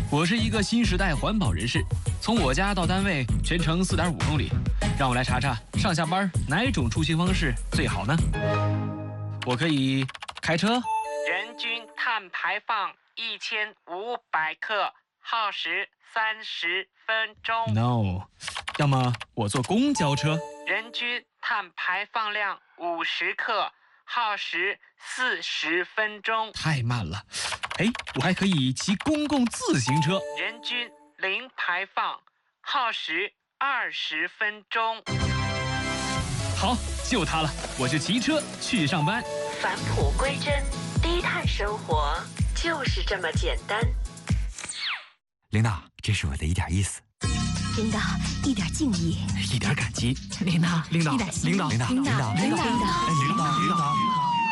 我是一个新时代环保人士，从我家到单位全程4.5公里，让我来查查上下班哪种出行方式最好呢？我可以开车， 人均碳排放1500克，耗时30分钟。 No， 要么我坐公交车， 人均碳排放量50克，耗时40分钟。 太慢了。哎，我还可以骑公共自行车， 人均零排放，耗时20分钟。 好，就它了，我就骑车去上班。 返璞归真，低碳生活就是这么简单。 领导，这是我的一点意思。 领导，一点敬意， 一点感激。 领导， 领导， 一点心意， 领导， 领导，领导， 领导，